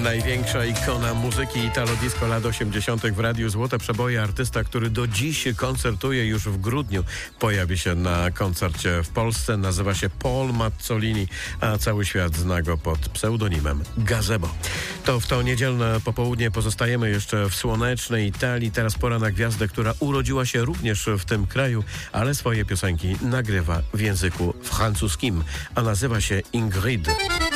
Największa ikona muzyki italo-disco lat 80. w Radiu Złote Przeboje. Artysta, który do dziś koncertuje, już w grudniu pojawi się na koncercie w Polsce. Nazywa się Paul Mazzolini, a cały świat zna go pod pseudonimem Gazebo. To w to niedzielne popołudnie pozostajemy jeszcze w słonecznej Italii. Teraz pora na gwiazdę, która urodziła się również w tym kraju, ale swoje piosenki nagrywa w języku francuskim, a nazywa się Ingrid.